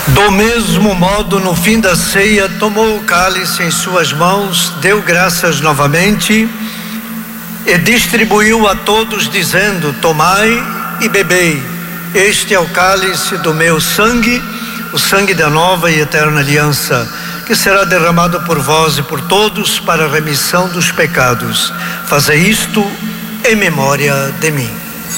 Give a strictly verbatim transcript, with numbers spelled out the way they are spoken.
Do mesmo modo, no fim da ceia, tomou o cálice em suas mãos, deu graças novamente e distribuiu a todos, dizendo: tomai e bebei, este é o cálice do meu sangue, o sangue da nova e eterna aliança, que será derramado por vós e por todos para a remissão dos pecados. Fazei isto em memória de mim.